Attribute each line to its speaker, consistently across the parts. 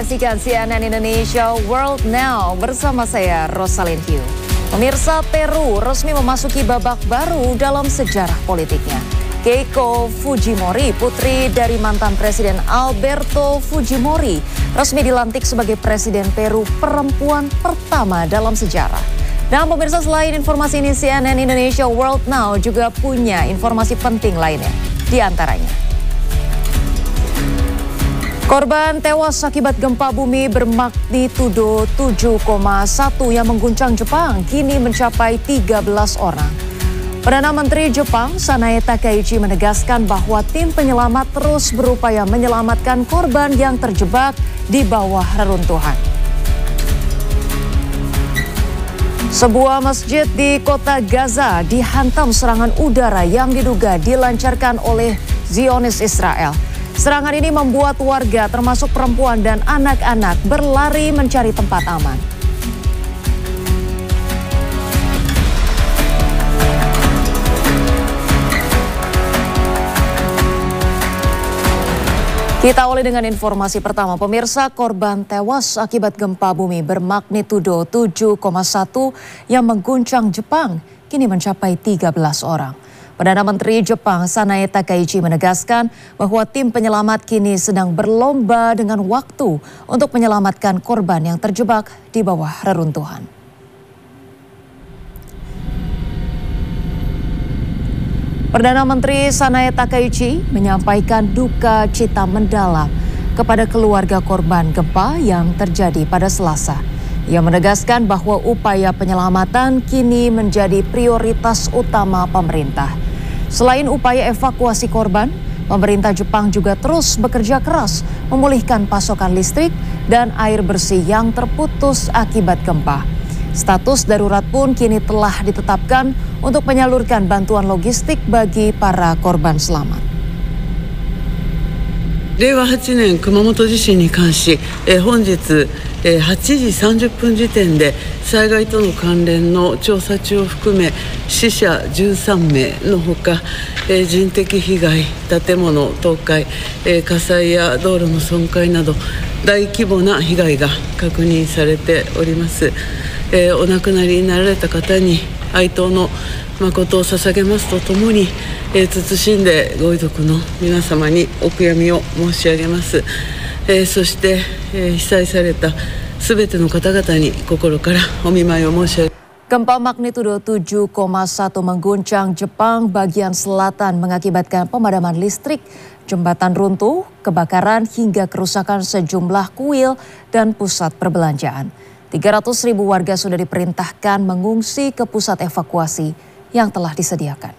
Speaker 1: Saksikan CNN Indonesia World Now bersama saya Rosalyn Hugh. Pemirsa, Peru resmi memasuki babak baru dalam sejarah politiknya. Keiko Fujimori, putri dari mantan Presiden Alberto Fujimori, resmi dilantik sebagai Presiden Peru perempuan pertama dalam sejarah. Dan pemirsa, selain informasi ini, CNN Indonesia World Now juga punya informasi penting lainnya. Di antaranya, korban tewas akibat gempa bumi bermagnitudo 7,1 yang mengguncang Jepang kini mencapai 13 orang. Perdana Menteri Jepang Sanae Takaichi menegaskan bahwa tim penyelamat terus berupaya menyelamatkan korban yang terjebak di bawah reruntuhan. Sebuah masjid di kota Gaza dihantam serangan udara yang diduga dilancarkan oleh Zionis Israel. Serangan ini membuat warga termasuk perempuan dan anak-anak berlari mencari tempat aman. Kita awali dengan informasi pertama. Pemirsa, korban tewas akibat gempa bumi bermagnitudo 7,1 yang mengguncang Jepang kini mencapai 13 orang. Perdana Menteri Jepang Sanae Takaichi menegaskan bahwa tim penyelamat kini sedang berlomba dengan waktu untuk menyelamatkan korban yang terjebak di bawah reruntuhan. Perdana Menteri Sanae Takaichi menyampaikan duka cita mendalam kepada keluarga korban gempa yang terjadi pada Selasa. Ia menegaskan bahwa upaya penyelamatan kini menjadi prioritas utama pemerintah. Selain upaya evakuasi korban, pemerintah Jepang juga terus bekerja keras memulihkan pasokan listrik dan air bersih yang terputus akibat gempa. Status darurat pun kini telah ditetapkan untuk menyalurkan bantuan logistik bagi para korban selamat.
Speaker 2: 令和8年熊本地震に関し、本日8時30分時点で災害との関連の調査中を含め死者13名のほか、人的被害、建物倒壊、火災や道路の損壊など大規模な被害が確認されております。お亡くなりになられた方に哀悼の誠を捧げますとともに、謹んでご遺族の皆様にお悔やみを申し上げます。そして、被災されたすべての方々に心からお見舞いを申し上げます。
Speaker 1: Gempa magnitudo 7,1 mengguncang Jepang bagian selatan mengakibatkan pemadaman listrik, jembatan runtuh, kebakaran hingga kerusakan sejumlah kuil dan pusat perbelanjaan. 300.000 warga sudah diperintahkan mengungsi ke pusat evakuasi yang telah disediakan.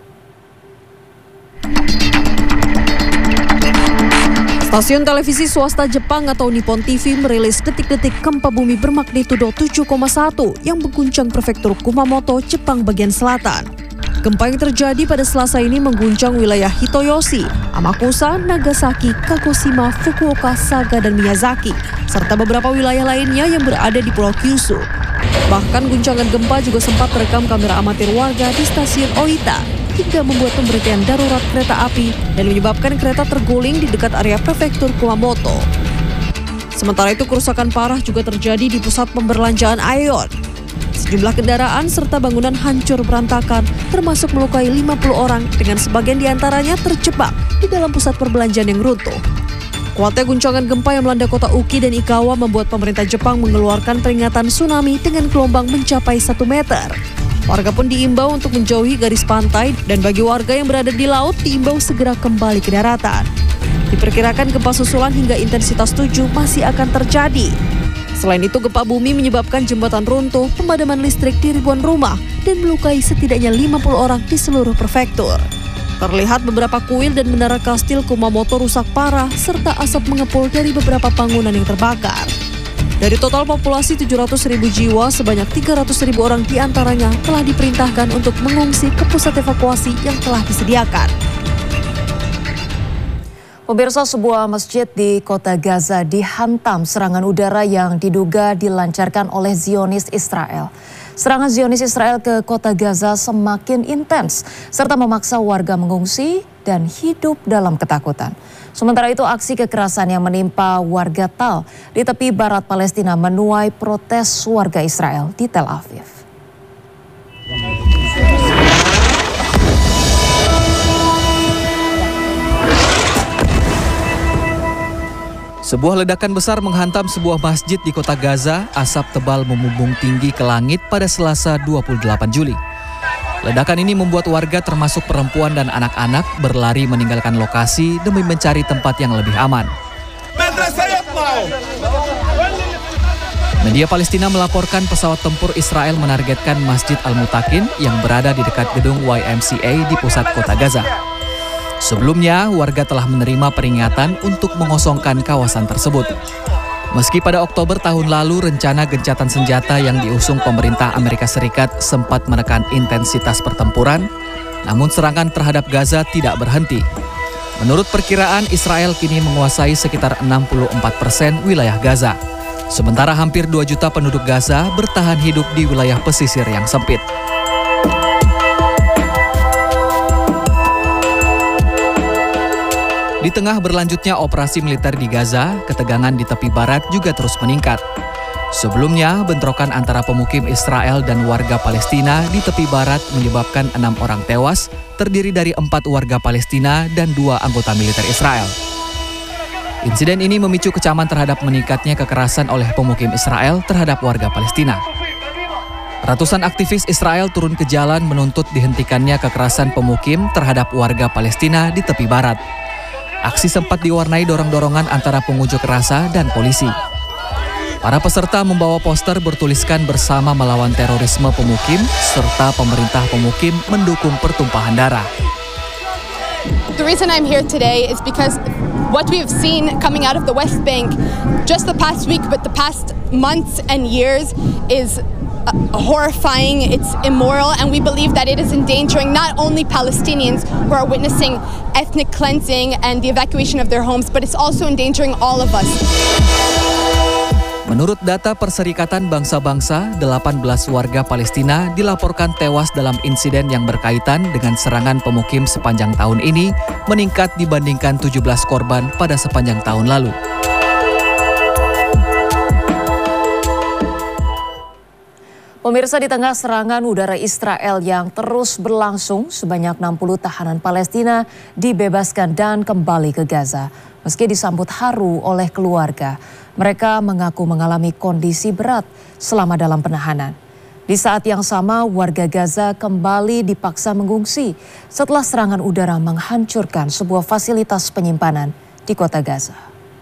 Speaker 3: Stasiun televisi swasta Jepang atau Nippon TV merilis detik-detik gempa bumi bermagnitudo 7,1 yang mengguncang prefektur Kumamoto, Jepang bagian selatan. Gempa yang terjadi pada Selasa ini mengguncang wilayah Hitoyoshi, Amakusa, Nagasaki, Kagoshima, Fukuoka, Saga, dan Miyazaki, serta beberapa wilayah lainnya yang berada di Pulau Kyushu. Bahkan guncangan gempa juga sempat terekam kamera amatir warga di stasiun Oita, hingga membuat pemberhentian darurat kereta api dan menyebabkan kereta terguling di dekat area prefektur Kumamoto. Sementara itu, kerusakan parah juga terjadi di pusat pemberlanjaan Aeon. Sejumlah kendaraan serta bangunan hancur berantakan, termasuk melukai 50 orang dengan sebagian diantaranya terjebak di dalam pusat perbelanjaan yang runtuh. Kuatnya guncangan gempa yang melanda kota Uki dan Ikawa membuat pemerintah Jepang mengeluarkan peringatan tsunami dengan gelombang mencapai 1 meter. Warga pun diimbau untuk menjauhi garis pantai dan bagi warga yang berada di laut diimbau segera kembali ke daratan. Diperkirakan gempa susulan hingga intensitas 7 masih akan terjadi. Selain itu, gempa bumi menyebabkan jembatan runtuh, pemadaman listrik di ribuan rumah, dan melukai setidaknya 50 orang di seluruh prefektur. Terlihat beberapa kuil dan menara kastil Kumamoto rusak parah, serta asap mengepul dari beberapa bangunan yang terbakar. Dari total populasi 700.000 jiwa, sebanyak 300.000 orang diantaranya telah diperintahkan untuk mengungsi ke pusat evakuasi yang telah disediakan.
Speaker 1: Pemirsa, sebuah masjid di kota Gaza dihantam serangan udara yang diduga dilancarkan oleh Zionis Israel. Serangan Zionis Israel ke kota Gaza semakin intens serta memaksa warga mengungsi dan hidup dalam ketakutan. Sementara itu, aksi kekerasan yang menimpa warga Tal di tepi barat Palestina menuai protes warga Israel di Tel Aviv.
Speaker 4: Sebuah ledakan besar menghantam sebuah masjid di kota Gaza. Asap tebal membumbung tinggi ke langit pada Selasa 28 Juli. Ledakan ini membuat warga termasuk perempuan dan anak-anak berlari meninggalkan lokasi demi mencari tempat yang lebih aman. Media Palestina melaporkan pesawat tempur Israel menargetkan Masjid Al-Mutakin yang berada di dekat gedung YMCA di pusat kota Gaza. Sebelumnya, warga telah menerima peringatan untuk mengosongkan kawasan tersebut. Meski pada Oktober tahun lalu rencana gencatan senjata yang diusung pemerintah Amerika Serikat sempat menekan intensitas pertempuran, namun serangan terhadap Gaza tidak berhenti. Menurut perkiraan, Israel kini menguasai sekitar 64% wilayah Gaza. Sementara hampir 2 juta penduduk Gaza bertahan hidup di wilayah pesisir yang sempit. Di tengah berlanjutnya operasi militer di Gaza, ketegangan di tepi barat juga terus meningkat. Sebelumnya, bentrokan antara pemukim Israel dan warga Palestina di tepi barat menyebabkan 6 orang tewas, terdiri dari 4 warga Palestina dan 2 anggota militer Israel. Insiden ini memicu kecaman terhadap meningkatnya kekerasan oleh pemukim Israel terhadap warga Palestina. Ratusan aktivis Israel turun ke jalan menuntut dihentikannya kekerasan pemukim terhadap warga Palestina di tepi barat. Aksi sempat diwarnai dorong-dorongan antara pengunjuk rasa dan polisi. Para peserta membawa poster bertuliskan bersama melawan terorisme pemukim serta pemerintah pemukim mendukung pertumpahan darah.
Speaker 5: The reason I'm here today is because what we have seen coming out of the West Bank just the past week, but the past months and years is horrifying, it's immoral, and we believe that it is endangering not only Palestinians who are witnessing ethnic cleansing and the evacuation of their homes, but it's also endangering all of us.
Speaker 4: Menurut data Perserikatan Bangsa-Bangsa, 18 warga Palestina dilaporkan tewas dalam insiden yang berkaitan dengan serangan pemukim sepanjang tahun ini, meningkat dibandingkan 17 korban pada sepanjang tahun lalu.
Speaker 1: Pemirsa, di tengah serangan udara Israel yang terus berlangsung, sebanyak 60 tahanan Palestina dibebaskan dan kembali ke Gaza. Meski disambut haru oleh keluarga, mereka mengaku mengalami kondisi berat selama dalam penahanan. Di saat yang sama, warga Gaza kembali dipaksa mengungsi setelah serangan udara menghancurkan sebuah fasilitas penyimpanan di kota Gaza.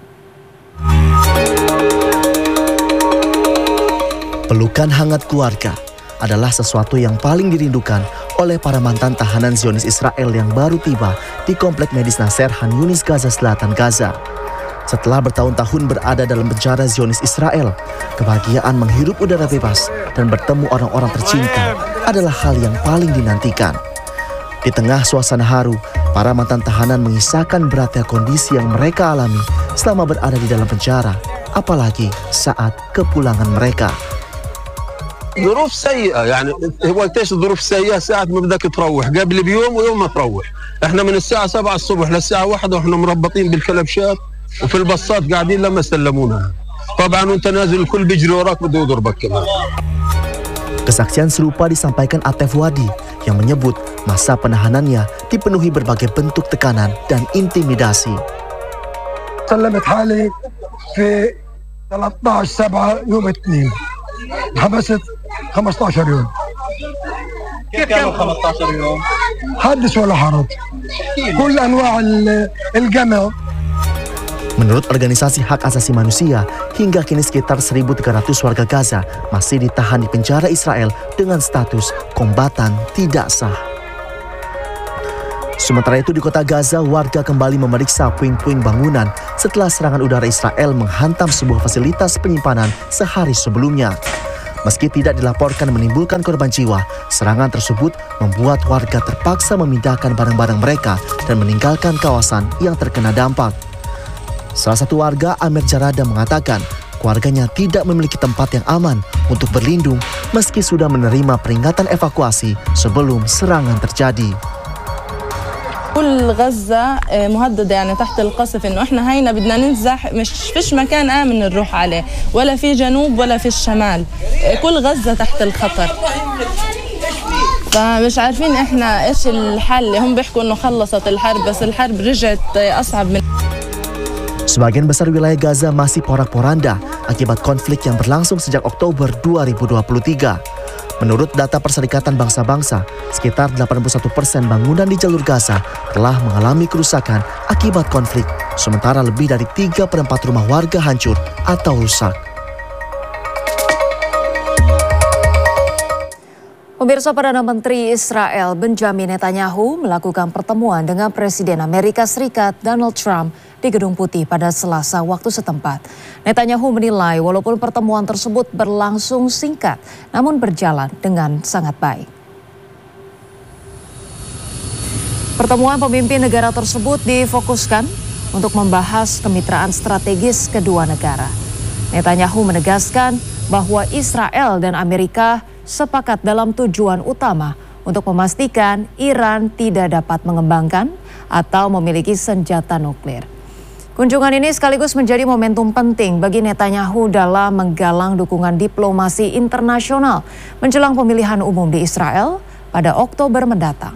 Speaker 6: Pelukan hangat keluarga adalah sesuatu yang paling dirindukan oleh para mantan tahanan Zionis Israel yang baru tiba di Komplek Medis Nasser Han Yunis, Gaza Selatan, Gaza. Setelah bertahun-tahun berada dalam penjara Zionis Israel, kebahagiaan menghirup udara bebas dan bertemu orang-orang tercinta adalah hal yang paling dinantikan. Di tengah suasana haru, para mantan tahanan mengisahkan beratnya kondisi yang mereka alami selama berada di dalam penjara, apalagi saat kepulangan mereka.
Speaker 7: ظروف سيئة يعني وقت ايش الظروف السيئة ساعة ما بدك تروح قبل بيوم ويوم ما تروح احنا من الساعة 7 الصبح للساعة 1 واحنا مربطين بالكلبشات وفي الباصات قاعدين لما سلمونا طبعا وانت نازل الكل بيجري وراك بده يضربك كمان.
Speaker 6: Kesaksian serupa disampaikan Atef Wadi yang menyebut masa penahanannya dipenuhi berbagai bentuk tekanan dan intimidasi.
Speaker 8: سلمت حالي في 13/7 يوم الاثنين حبست 15 يوم.
Speaker 9: كيف كانوا 15 يوم؟
Speaker 8: حدث ولا حرج. كل انواع الجمع.
Speaker 6: Menurut organisasi hak asasi manusia, hingga kini sekitar 1.300 warga Gaza masih ditahan di penjara Israel dengan status kombatan tidak sah. Sementara itu di kota Gaza, warga kembali memeriksa puing-puing bangunan setelah serangan udara Israel menghantam sebuah fasilitas penyimpanan sehari sebelumnya. Meski tidak dilaporkan menimbulkan korban jiwa, serangan tersebut membuat warga terpaksa memindahkan barang-barang mereka dan meninggalkan kawasan yang terkena dampak. Salah satu warga, Amir Jarada, mengatakan keluarganya tidak memiliki tempat yang aman untuk berlindung meski sudah menerima peringatan evakuasi sebelum serangan terjadi.
Speaker 10: كل غزة مهددة يعني تحت القصف إنه إحنا هينا بدنا ننزح مش فيش مكان آمن نروح عليه ولا في جنوب ولا في الشمال كل غزة تحت الخطر فمش عارفين إحنا إيش الحل هم بيحكوا إنه خلصت الحرب بس الحرب رجعت أصعب من
Speaker 6: Sebagian besar wilayah Gaza masih porak-poranda akibat konflik yang berlangsung sejak Oktober 2023. Menurut data Perserikatan Bangsa-Bangsa, sekitar 81% bangunan di jalur Gaza telah mengalami kerusakan akibat konflik, sementara lebih dari 3/4 rumah warga hancur atau rusak.
Speaker 1: Pemirsa, Perdana Menteri Israel Benjamin Netanyahu melakukan pertemuan dengan Presiden Amerika Serikat Donald Trump di Gedung Putih pada Selasa waktu setempat. Netanyahu menilai walaupun pertemuan tersebut berlangsung singkat, namun berjalan dengan sangat baik. Pertemuan pemimpin negara tersebut difokuskan untuk membahas kemitraan strategis kedua negara. Netanyahu menegaskan bahwa Israel dan Amerika sepakat dalam tujuan utama untuk memastikan Iran tidak dapat mengembangkan atau memiliki senjata nuklir. Kunjungan ini sekaligus menjadi momentum penting bagi Netanyahu dalam menggalang dukungan diplomasi internasional menjelang pemilihan umum di Israel pada Oktober mendatang.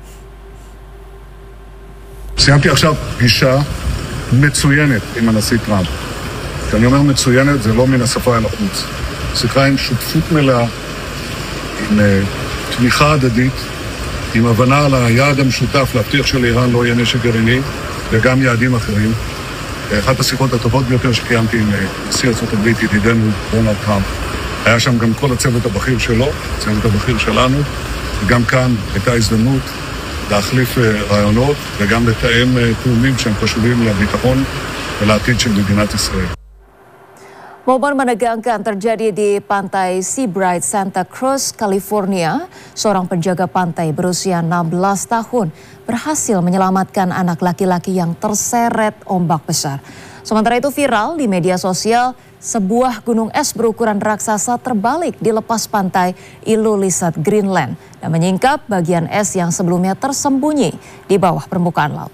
Speaker 11: סיימתי עכשיו פגישה מצוינת עם הנשיא טראמפ. כשאני אומר מצוינת זה לא מן השפה אל החוץ. שיחה עם שותפות מלאה, עם תמיכה הדדית, עם הבנה על היעד המשותף להבטיח שלאיראן לא יהיה נשק גרעיני וגם יעדים אחרים. אחת השיחות הטובות ביותר שקיימתי עם נשיא ארצות הברית ידידנו דונלד טראמפ. היה שם גם כל הצוות הבכיר שלו, הצוות הבכיר שלנו, וגם כאן הייתה הזדמנות להחליף רעיונות וגם לתאם תאומים שהם חשובים לביטחון ולעתיד של מדינת ישראל.
Speaker 1: Momen menegangkan terjadi di pantai Seabright, Santa Cruz, California. Seorang penjaga pantai berusia 16 tahun berhasil menyelamatkan anak laki-laki yang terseret ombak besar. Sementara itu viral di media sosial, sebuah gunung es berukuran raksasa terbalik di lepas pantai Ilulissat, Greenland dan menyingkap bagian es yang sebelumnya tersembunyi di bawah permukaan laut.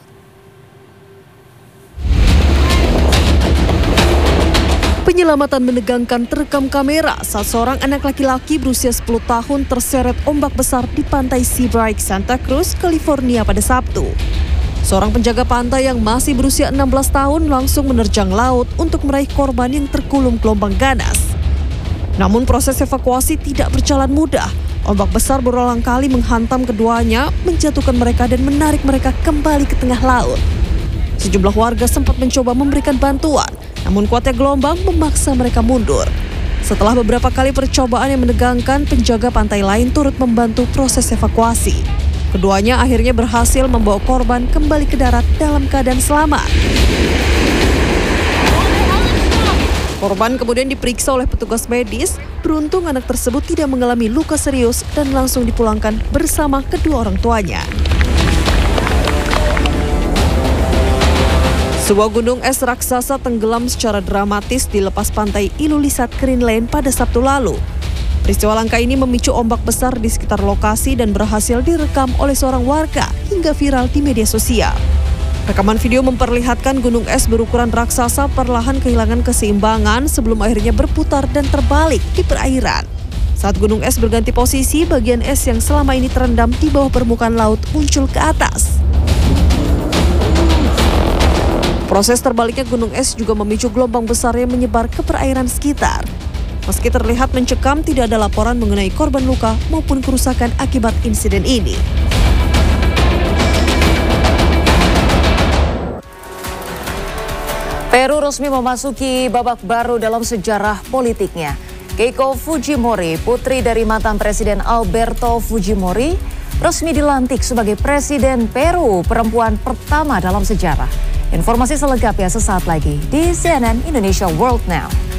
Speaker 3: Penyelamatan menegangkan terekam kamera saat seorang anak laki-laki berusia 10 tahun terseret ombak besar di pantai Seabright, Santa Cruz, California pada Sabtu. Seorang penjaga pantai yang masih berusia 16 tahun langsung menerjang laut untuk meraih korban yang tergulung gelombang ganas. Namun proses evakuasi tidak berjalan mudah. Ombak besar berulang kali menghantam keduanya, menjatuhkan mereka dan menarik mereka kembali ke tengah laut. Sejumlah warga sempat mencoba memberikan bantuan, namun kuatnya gelombang memaksa mereka mundur. Setelah beberapa kali percobaan yang menegangkan, penjaga pantai lain turut membantu proses evakuasi. Keduanya akhirnya berhasil membawa korban kembali ke darat dalam keadaan selamat. Korban kemudian diperiksa oleh petugas medis. Beruntung anak tersebut tidak mengalami luka serius dan langsung dipulangkan bersama kedua orang tuanya. Sebuah gunung es raksasa tenggelam secara dramatis di lepas pantai Ilulissat, Greenland pada Sabtu lalu. Peristiwa langka ini memicu ombak besar di sekitar lokasi dan berhasil direkam oleh seorang warga hingga viral di media sosial. Rekaman video memperlihatkan gunung es berukuran raksasa perlahan kehilangan keseimbangan sebelum akhirnya berputar dan terbalik di perairan. Saat gunung es berganti posisi, bagian es yang selama ini terendam di bawah permukaan laut muncul ke atas. Proses terbaliknya gunung es juga memicu gelombang besar yang menyebar ke perairan sekitar. Meski terlihat mencekam, tidak ada laporan mengenai korban luka maupun kerusakan akibat insiden ini.
Speaker 1: Peru resmi memasuki babak baru dalam sejarah politiknya. Keiko Fujimori, putri dari mantan Presiden Alberto Fujimori, resmi dilantik sebagai Presiden Peru, perempuan pertama dalam sejarah. Informasi selengkapnya sesaat lagi di CNN Indonesia World Now.